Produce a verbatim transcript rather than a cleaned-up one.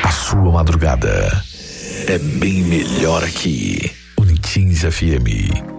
A sua madrugada é bem melhor aqui. Unitins F M.